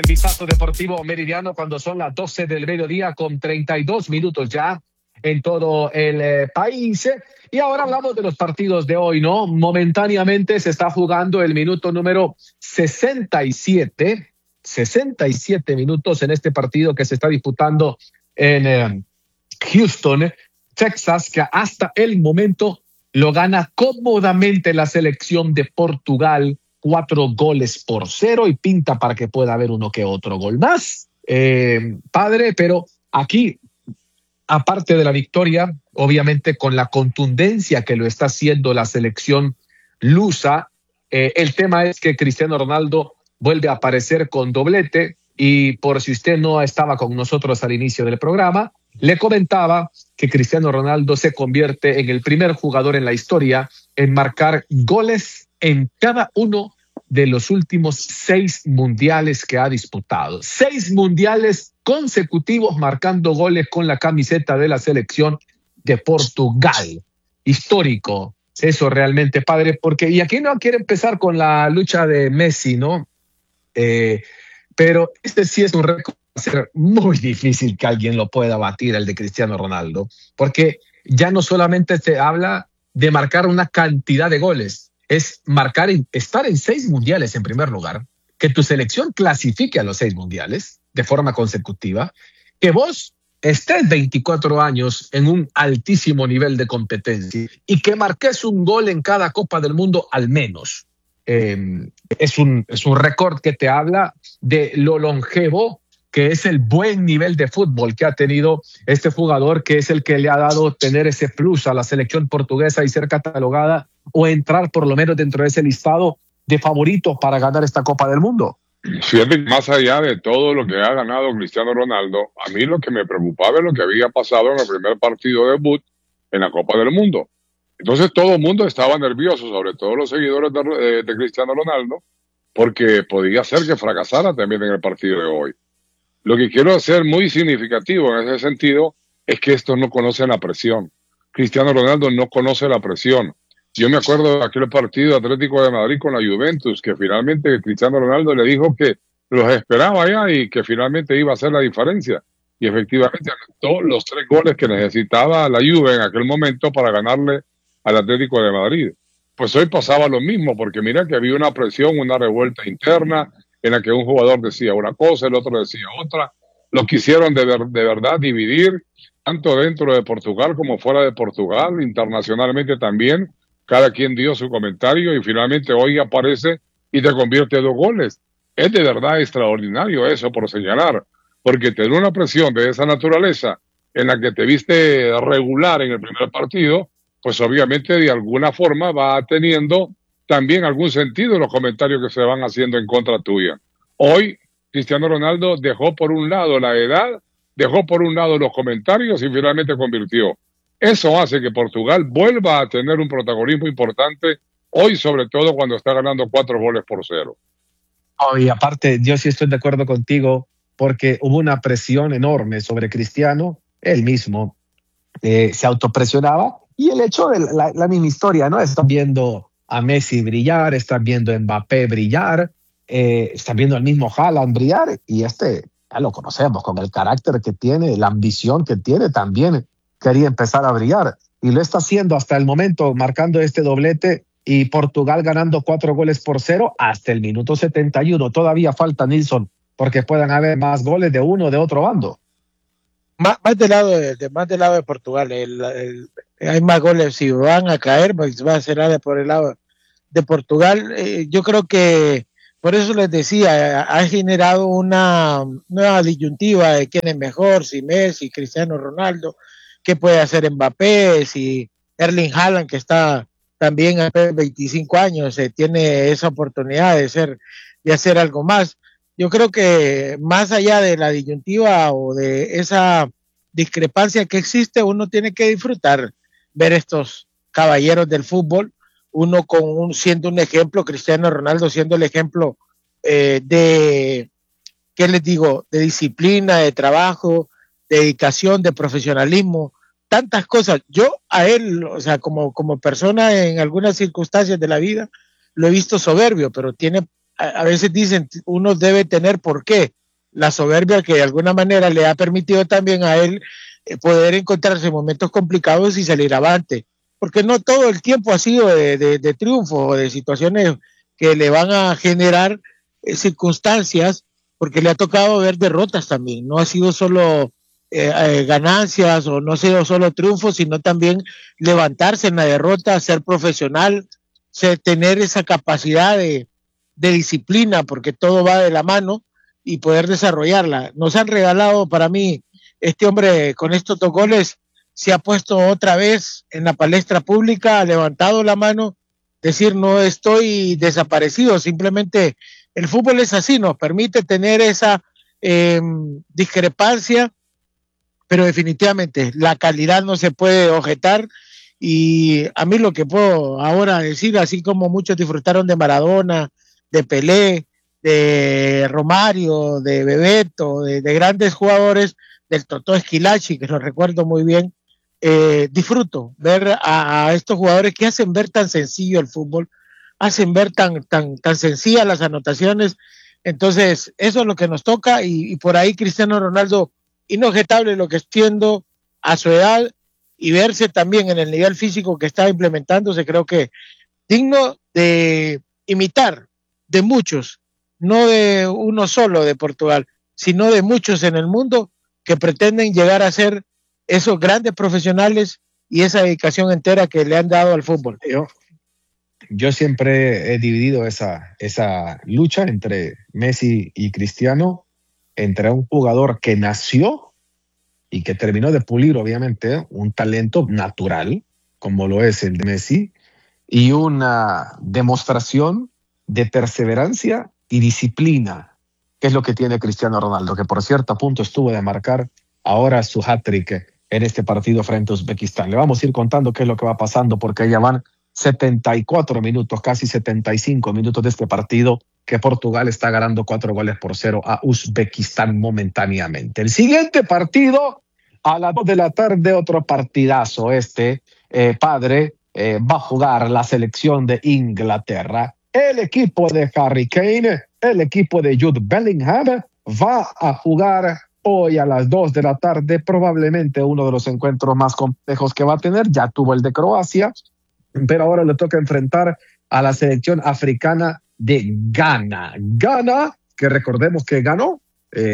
El vistazo deportivo meridiano cuando son las 12 del mediodía con 32 minutos ya en todo el país. Y ahora hablamos de los partidos de hoy, ¿no? Momentáneamente se está jugando el minuto número 67 minutos en este partido que se está disputando en Houston, Texas, que hasta el momento lo gana cómodamente la selección de Portugal, 4-0 y pinta para que pueda haber uno que otro gol más, padre, pero aquí, aparte de la victoria, obviamente con la contundencia que lo está haciendo la selección lusa, el tema es que Cristiano Ronaldo vuelve a aparecer con doblete y por si usted no estaba con nosotros al inicio del programa, le comentaba que Cristiano Ronaldo se convierte en el primer jugador en la historia en marcar goles en cada uno de los últimos 6 mundiales que ha disputado. 6 mundiales consecutivos marcando goles con la camiseta de la selección de Portugal. Histórico, eso realmente, padre, porque, y aquí no quiere empezar con la lucha de Messi, ¿no? Pero este sí es un récord, va a ser muy difícil que alguien lo pueda batir, el de Cristiano Ronaldo, porque ya no solamente se habla de marcar una cantidad de goles, es marcar, estar en 6 mundiales en primer lugar, que tu selección clasifique a los 6 mundiales de forma consecutiva, que vos estés 24 años en un altísimo nivel de competencia y que marques un gol en cada Copa del Mundo al menos. Es un récord que te habla de lo longevo que es el buen nivel de fútbol que ha tenido este jugador, que es el que le ha dado tener ese plus a la selección portuguesa y ser catalogada o entrar por lo menos dentro de ese listado de favoritos para ganar esta Copa del Mundo. Fíjate, más allá de todo lo que ha ganado Cristiano Ronaldo, a mí lo que me preocupaba es lo que había pasado en el primer partido de debut en la Copa del Mundo. Entonces todo el mundo estaba nervioso, sobre todo los seguidores de Cristiano Ronaldo, porque podía ser que fracasara también en el partido de hoy. Lo que quiero hacer muy significativo en ese sentido es que estos no conocen la presión. Cristiano Ronaldo no conoce la presión. Yo me acuerdo de aquel partido Atlético de Madrid con la Juventus, que finalmente Cristiano Ronaldo le dijo que los esperaba ya y que finalmente iba a hacer la diferencia. Y efectivamente anotó los 3 goles que necesitaba la Juve en aquel momento para ganarle al Atlético de Madrid. Pues hoy pasaba lo mismo, porque mira que había una presión, una revuelta interna, en la que un jugador decía una cosa, el otro decía otra. Lo quisieron de verdad dividir, tanto dentro de Portugal como fuera de Portugal, internacionalmente también. Cada quien dio su comentario y finalmente hoy aparece y te convierte 2 goles. Es de verdad extraordinario eso por señalar, porque tener una presión de esa naturaleza en la que te viste regular en el primer partido, pues obviamente de alguna forma va teniendo también algún sentido los comentarios que se van haciendo en contra tuya. Hoy Cristiano Ronaldo dejó por un lado la edad, dejó por un lado los comentarios y finalmente convirtió. Eso hace que Portugal vuelva a tener un protagonismo importante hoy, sobre todo cuando está ganando 4-0. Oh, y aparte, yo sí estoy de acuerdo contigo, porque hubo una presión enorme sobre Cristiano, él mismo se autopresionaba, y el hecho de la misma historia, ¿no? Están viendo a Messi brillar, están viendo a Mbappé brillar, están viendo al mismo Haaland brillar, y ya lo conocemos, con el carácter que tiene, la ambición que tiene también, quería empezar a brillar, y lo está haciendo hasta el momento, marcando este doblete, y Portugal ganando 4-0 hasta el minuto 71. Todavía falta, Nilsson, porque puedan haber más goles de uno o de otro bando. Más del lado de Portugal. Hay más goles. Si van a caer, pues va a ser por el lado de Portugal. Yo creo que, por eso les decía, ha generado una nueva disyuntiva de quién es mejor, si Messi, Cristiano Ronaldo, qué puede hacer Mbappé, si Erling Haaland, que está también a 25 años, tiene esa oportunidad de hacer algo más. Yo creo que más allá de la disyuntiva o de esa discrepancia que existe, uno tiene que disfrutar ver estos caballeros del fútbol, uno siendo un ejemplo, Cristiano Ronaldo siendo el ejemplo ¿qué les digo? De disciplina, de trabajo, de dedicación, de profesionalismo, tantas cosas. Yo a él, o sea, como persona en algunas circunstancias de la vida, lo he visto soberbio, pero tiene a veces dicen, uno debe tener por qué. La soberbia que de alguna manera le ha permitido también a él poder encontrarse en momentos complicados y salir avante. Porque no todo el tiempo ha sido de triunfo o de situaciones que le van a generar circunstancias, porque le ha tocado ver derrotas también. No ha sido solo ganancias o no ha sido solo triunfos, sino también levantarse en la derrota, ser profesional, tener esa capacidad de disciplina, porque todo va de la mano, y poder desarrollarla. Nos han regalado, para mí, este hombre con estos 2 goles se ha puesto otra vez en la palestra pública, ha levantado la mano, decir no estoy desaparecido, simplemente el fútbol es así, nos permite tener esa discrepancia, pero definitivamente la calidad no se puede objetar. Y a mí lo que puedo ahora decir, así como muchos disfrutaron de Maradona, de Pelé, de Romario, de Bebeto, de grandes jugadores, del Totó Esquilachi, que lo recuerdo muy bien, disfruto ver a estos jugadores que hacen ver tan sencillo el fútbol, hacen ver tan sencillas las anotaciones. Entonces eso es lo que nos toca, y por ahí Cristiano Ronaldo, inobjetable lo que entiendo a su edad, y verse también en el nivel físico que está implementándose, creo que digno de imitar de muchos, no de uno solo de Portugal, sino de muchos en el mundo que pretenden llegar a ser esos grandes profesionales y esa dedicación entera que le han dado al fútbol. Yo siempre he dividido esa lucha entre Messi y Cristiano, entre un jugador que nació y que terminó de pulir, obviamente, un talento natural, como lo es el de Messi, y una demostración de perseverancia y disciplina, que es lo que tiene Cristiano Ronaldo, que por cierto a punto estuvo de marcar ahora su hat-trick en este partido frente a Uzbekistán. Le vamos a ir contando qué es lo que va pasando, porque ya van 74 minutos, casi 75 minutos de este partido, que Portugal está ganando 4-0 a Uzbekistán momentáneamente. El siguiente partido, a las 2 de la tarde, otro partidazo. Padre, va a jugar la selección de Inglaterra. El equipo de Harry Kane, el equipo de Jude Bellingham, va a jugar hoy a las 2 de la tarde, probablemente uno de los encuentros más complejos que va a tener. Ya tuvo el de Croacia, pero ahora le toca enfrentar a la selección africana de Ghana. Ghana, que recordemos que ganó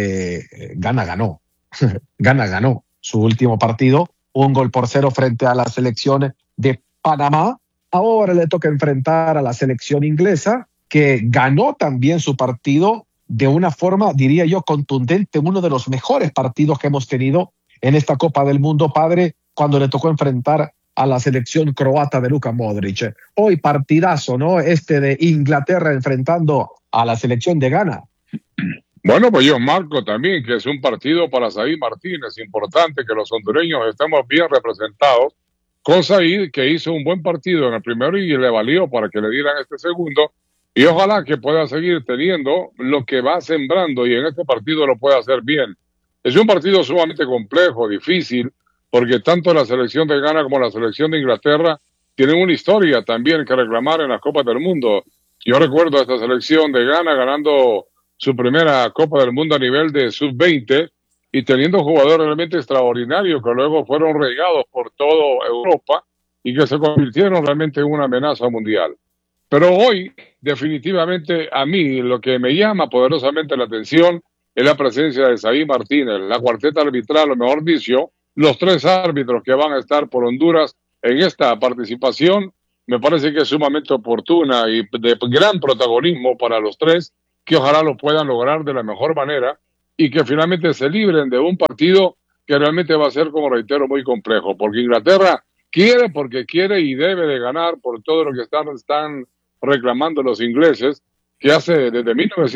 su último partido, 1-0 frente a la selección de Panamá. Ahora le toca enfrentar a la selección inglesa, que ganó también su partido de una forma, diría yo, contundente, uno de los mejores partidos que hemos tenido en esta Copa del Mundo, padre, cuando le tocó enfrentar a la selección croata de Luka Modric. Hoy partidazo, ¿no? De Inglaterra enfrentando a la selección de Ghana. Bueno, pues yo marco también que es un partido para Said Martínez. Importante que los hondureños estemos bien representados, con Said, que hizo un buen partido en el primero y le valió para que le dieran este segundo, y ojalá que pueda seguir teniendo lo que va sembrando y en este partido lo pueda hacer bien. Es un partido sumamente complejo, difícil, porque tanto la selección de Ghana como la selección de Inglaterra tienen una historia también que reclamar en las Copas del Mundo. Yo recuerdo a esta selección de Ghana ganando su primera Copa del Mundo a nivel de sub-20 y teniendo jugadores realmente extraordinarios que luego fueron regados por toda Europa y que se convirtieron realmente en una amenaza mundial. Pero hoy, definitivamente, a mí lo que me llama poderosamente la atención es la presencia de Said Martínez, la cuarteta arbitral, o mejor dicho, los 3 árbitros que van a estar por Honduras en esta participación. Me parece que es sumamente oportuna y de gran protagonismo para los 3, que ojalá lo puedan lograr de la mejor manera y que finalmente se libren de un partido que realmente va a ser, como reitero, muy complejo, porque Inglaterra quiere, porque quiere y debe de ganar por todo lo que están reclamando los ingleses, que hace desde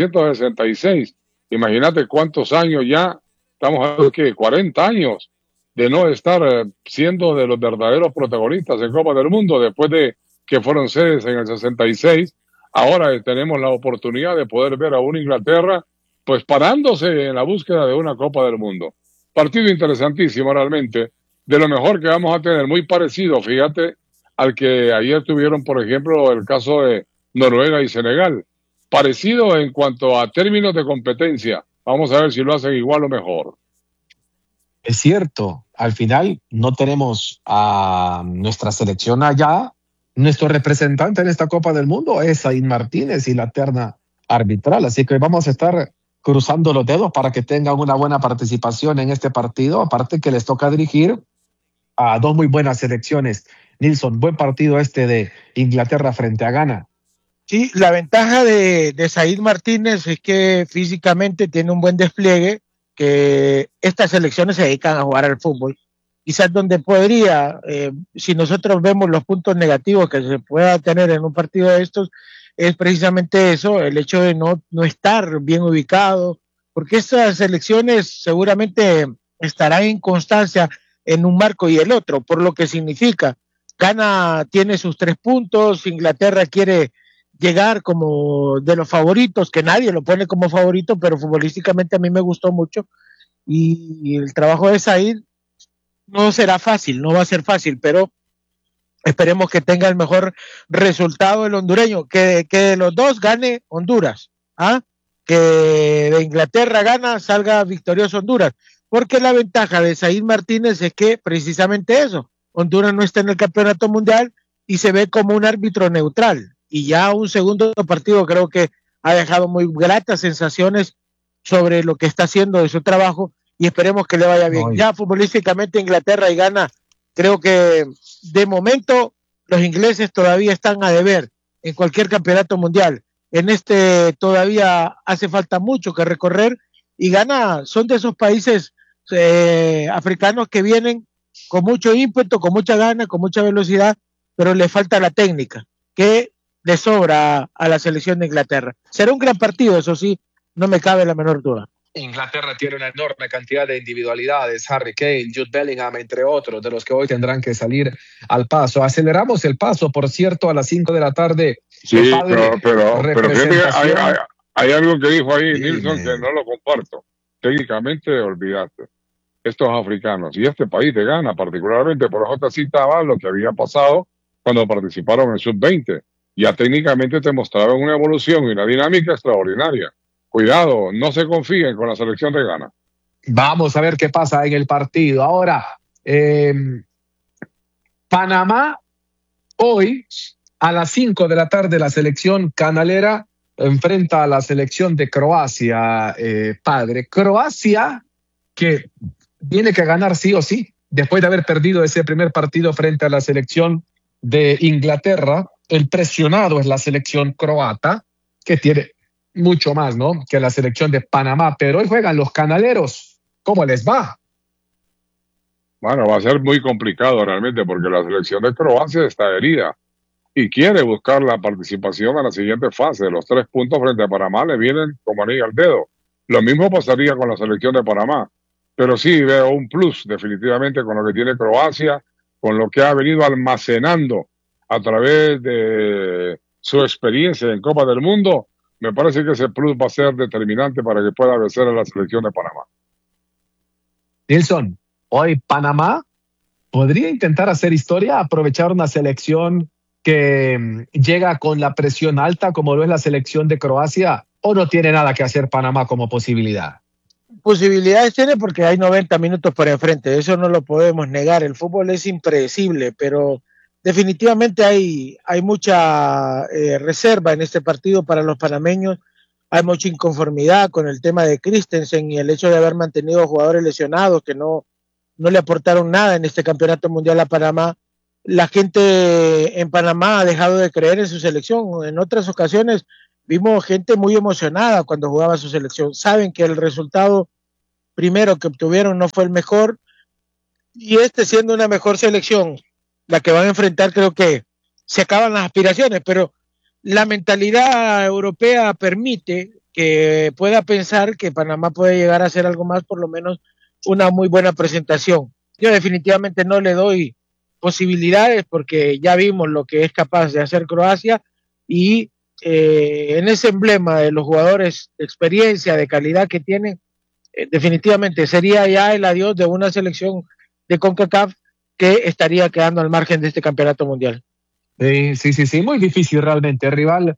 1966, imagínate cuántos años ya, estamos hablando que 40 años de no estar siendo de los verdaderos protagonistas en Copa del Mundo, después de que fueron sedes en el 66. Ahora tenemos la oportunidad de poder ver a una Inglaterra pues parándose en la búsqueda de una Copa del Mundo. Partido interesantísimo realmente, de lo mejor que vamos a tener, muy parecido, fíjate, al que ayer tuvieron, por ejemplo, el caso de Noruega y Senegal. parecido en cuanto a términos de competencia. Vamos a ver si lo hacen igual o mejor. Es cierto, al final no tenemos a nuestra selección allá. Nuestro representante en esta Copa del Mundo es Zaid Martínez y la terna arbitral. Así que vamos a estar cruzando los dedos para que tengan una buena participación en este partido. Aparte que les toca dirigir a dos muy buenas selecciones. Nilson, buen partido este de Inglaterra frente a Ghana. Sí, la ventaja de Zaid Martínez es que físicamente tiene un buen despliegue, que estas selecciones se dedican a jugar al fútbol. Quizás donde podría, si nosotros vemos los puntos negativos que se pueda tener en un partido de estos, es precisamente eso, el hecho de no estar bien ubicado, porque estas selecciones seguramente estarán en constancia en un marco y el otro, por lo que significa, Ghana tiene sus 3 puntos, Inglaterra quiere llegar como de los favoritos, que nadie lo pone como favorito, pero futbolísticamente a mí me gustó mucho, y el trabajo de Zaid no será fácil, no va a ser fácil, pero esperemos que tenga el mejor resultado el hondureño, que de los dos gane Honduras, ¿ah? Que de Inglaterra gana, salga victorioso Honduras, porque la ventaja de Zaid Martínez es que precisamente eso, Honduras no está en el campeonato mundial y se ve como un árbitro neutral, y ya un segundo partido creo que ha dejado muy gratas sensaciones sobre lo que está haciendo de su trabajo, y esperemos que le vaya bien. Ay. Ya futbolísticamente Inglaterra y Ghana, creo que de momento los ingleses todavía están a deber en cualquier campeonato mundial. En este todavía hace falta mucho que recorrer, y Ghana son de esos países africanos que vienen con mucho ímpetu, con mucha gana, con mucha velocidad, pero le falta la técnica, que le sobra a la selección de Inglaterra. Será un gran partido, eso sí, no me cabe la menor duda. Inglaterra tiene una enorme cantidad de individualidades, Harry Kane, Jude Bellingham, entre otros, de los que hoy tendrán que salir al paso. Aceleramos el paso, por cierto, a las 5 de la tarde. Sí, pero fíjate que hay algo que dijo ahí Nilson que no lo comparto. Técnicamente, olvidaste. Estos africanos y este país de Ghana, particularmente por J. citaba lo que había pasado cuando participaron en Sub-20. Ya técnicamente te mostraron una evolución y una dinámica extraordinaria. Cuidado, no se confíen con la selección de Ghana. Vamos a ver qué pasa en el partido. Ahora, Panamá, hoy a las 5 de la tarde, la selección canalera enfrenta a la selección de Croacia, padre. Croacia, que tiene que ganar sí o sí, después de haber perdido ese primer partido frente a la selección de Inglaterra. El presionado es la selección croata, que tiene mucho más, ¿no?, que la selección de Panamá, pero hoy juegan los canaleros. ¿Cómo les va? Bueno, va a ser muy complicado realmente porque la selección de Croacia está herida y quiere buscar la participación a la siguiente fase. Los 3 puntos frente a Panamá le vienen como anillo al dedo. Lo mismo pasaría con la selección de Panamá, pero sí veo un plus definitivamente con lo que tiene Croacia, con lo que ha venido almacenando a través de su experiencia en Copa del Mundo. Me parece que ese plus va a ser determinante para que pueda vencer a la selección de Panamá. Nilson, hoy Panamá podría intentar hacer historia, aprovechar una selección que llega con la presión alta como lo es la selección de Croacia, o no tiene nada que hacer Panamá como posibilidad. Posibilidades tiene porque hay 90 minutos por enfrente, eso no lo podemos negar. El fútbol es impredecible, pero definitivamente hay mucha reserva en este partido para los panameños. Hay mucha inconformidad con el tema de Christensen y el hecho de haber mantenido jugadores lesionados que no le aportaron nada en este campeonato mundial a Panamá. La gente en Panamá ha dejado de creer en su selección. En otras ocasiones vimos gente muy emocionada cuando jugaba su selección. Saben que el resultado primero que obtuvieron no fue el mejor, y siendo una mejor selección la que van a enfrentar, creo que se acaban las aspiraciones, pero la mentalidad europea permite que pueda pensar que Panamá puede llegar a hacer algo más, por lo menos una muy buena presentación. Yo definitivamente no le doy posibilidades porque ya vimos lo que es capaz de hacer Croacia, y en ese emblema de los jugadores de experiencia, de calidad que tienen, definitivamente sería ya el adiós de una selección de CONCACAF que estaría quedando al margen de este campeonato mundial. Sí, muy difícil realmente. Rival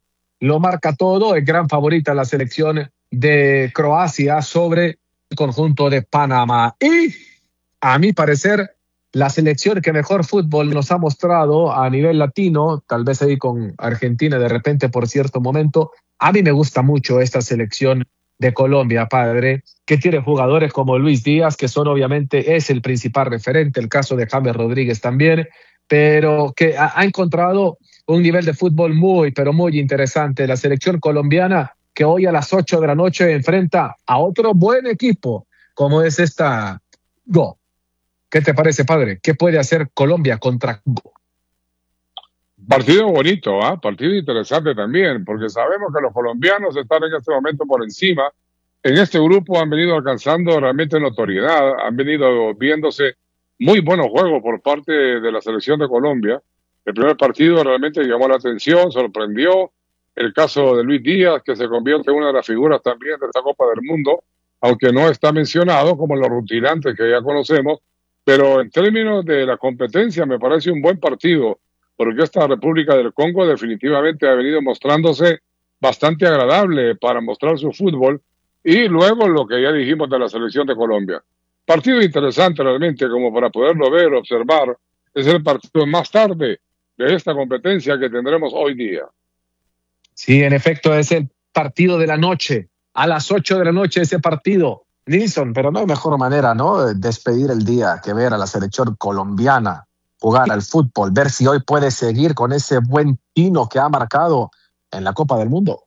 lo marca todo. Es gran favorita la selección de Croacia sobre el conjunto de Panamá. Y, a mi parecer, la selección que mejor fútbol nos ha mostrado a nivel latino, tal vez ahí con Argentina de repente por cierto momento, a mí me gusta mucho esta selección de Colombia, padre, que tiene jugadores como Luis Díaz, que son obviamente, es el principal referente, el caso de James Rodríguez también, pero que ha encontrado un nivel de fútbol muy, pero muy interesante. La selección colombiana que hoy a las 8 de la noche enfrenta a otro buen equipo, como es esta Go. ¿Qué te parece, padre? ¿Qué puede hacer Colombia contra Go? Partido bonito, partido interesante también, porque sabemos que los colombianos están en este momento por encima. En este grupo han venido alcanzando realmente notoriedad, han venido viéndose muy buenos juegos por parte de la selección de Colombia. El primer partido realmente llamó la atención, sorprendió. El caso de Luis Díaz, que se convierte en una de las figuras también de esta Copa del Mundo, aunque no está mencionado como los rutilantes que ya conocemos, pero en términos de la competencia me parece un buen partido, porque esta República del Congo definitivamente ha venido mostrándose bastante agradable para mostrar su fútbol, y luego lo que ya dijimos de la selección de Colombia. Partido interesante realmente, como para poderlo ver, observar. Es el partido más tarde de esta competencia que tendremos hoy día. Sí, en efecto, es el partido de la noche. A las 8 de la noche ese partido. Nilson, pero no hay mejor manera, ¿no?, de despedir el día que ver a la selección colombiana jugar al fútbol, ver si hoy puede seguir con ese buen tino que ha marcado en la Copa del Mundo.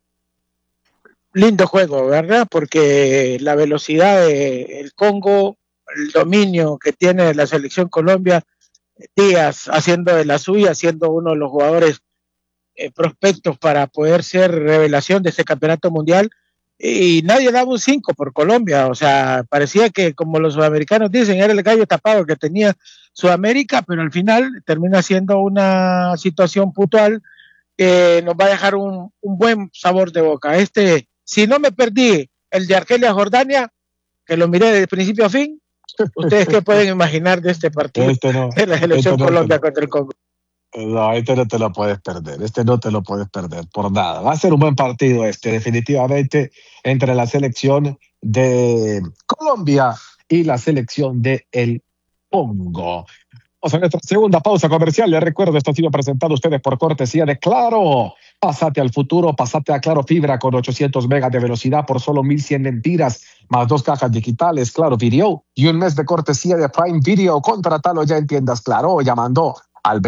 Lindo juego, ¿verdad? Porque la velocidad del Congo, el dominio que tiene la selección Colombia, Díaz haciendo de la suya, siendo uno de los jugadores prospectos para poder ser revelación de este campeonato mundial, y nadie daba un 5 por Colombia. O sea, parecía que, como los sudamericanos dicen, era el gallo tapado que tenía Sudamérica, pero al final termina siendo una situación puntual que nos va a dejar un buen sabor de boca. Si no me perdí el de Argelia Jordania, que lo miré de principio a fin, ¿ustedes qué pueden imaginar de este partido de la selección Colombia contra el Congo? No, no te lo puedes perder. No te lo puedes perder por nada. Va a ser un buen partido definitivamente, entre la selección de Colombia y la selección de el Congo. Vamos a nuestra segunda pausa comercial. Les recuerdo, esto ha sido presentado a ustedes por cortesía de Claro. Pásate al futuro, pásate a Claro Fibra con 800 megas de velocidad por solo 1,100 lempiras, más 2 cajas digitales, Claro Video, y un mes de cortesía de Prime Video. Contratalo ya en tiendas Claro, llamando al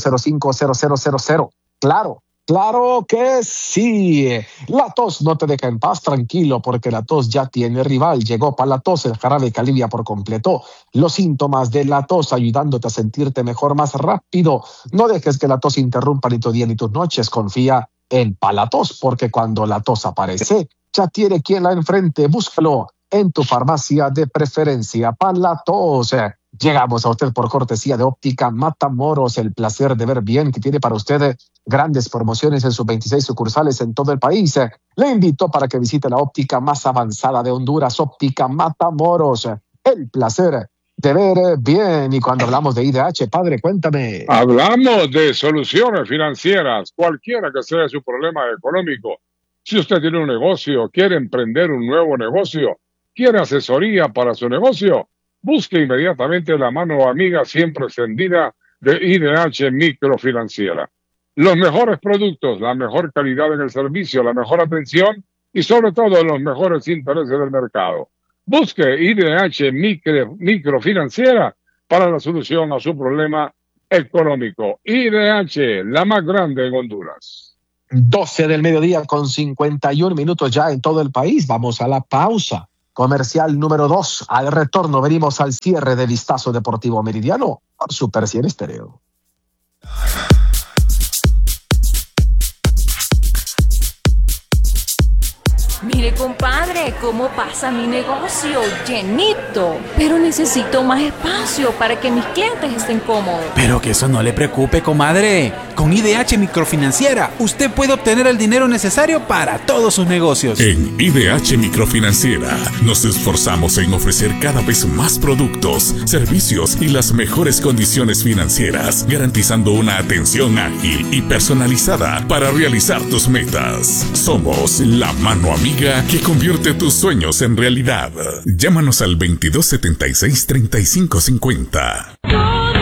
2205-0000. Claro que sí. La tos no te deja en paz, tranquilo, porque la tos ya tiene rival. Llegó para la tos el jarabe que alivia por completo los síntomas de la tos, ayudándote a sentirte mejor, más rápido. No dejes que la tos interrumpa ni tu día ni tus noches. Confía en Palatos, porque cuando la tos aparece, ya tiene quien la enfrente. Búscalo en tu farmacia de preferencia. Palatos. Llegamos a usted por cortesía de Óptica Matamoros, el placer de ver bien, que tiene para usted grandes promociones en sus 26 sucursales en todo el país. Le invito para que visite la óptica más avanzada de Honduras, Óptica Matamoros, el placer de ver bien. Y cuando hablamos de IDH, padre, cuéntame. Hablamos de soluciones financieras, cualquiera que sea su problema económico. Si usted tiene un negocio, quiere emprender un nuevo negocio, quiere asesoría para su negocio, busque inmediatamente la mano amiga siempre extendida de IDH Microfinanciera. Los mejores productos, la mejor calidad en el servicio, la mejor atención y sobre todo los mejores intereses del mercado. Busque IDH Microfinanciera para la solución a su problema económico. IDH, la más grande en Honduras. 12 del mediodía con 51 minutos ya en todo el país. Vamos a la pausa comercial número 2. Al retorno venimos al cierre de Vistazo Deportivo Meridiano por Super 100 Estéreo. Mire, compadre, cómo pasa mi negocio, llenito. Pero necesito más espacio para que mis clientes estén cómodos. Pero que eso no le preocupe, comadre. Con IDH Microfinanciera, usted puede obtener el dinero necesario para todos sus negocios. En IDH Microfinanciera, nos esforzamos en ofrecer cada vez más productos, servicios y las mejores condiciones financieras, garantizando una atención ágil y personalizada para realizar tus metas. Somos la mano amiga que convierte tus sueños en realidad. Llámanos al 2276-3550.